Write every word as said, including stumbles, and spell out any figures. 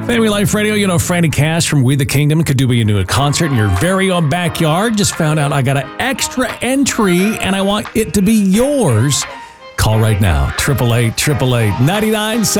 Family Life Radio, you know, Franny Cash from We the Kingdom could do a new concert in your very own backyard. Just found out I got an extra entry and I want it to be yours. Call right now, eight eight eight, eight eight eight, nine nine seven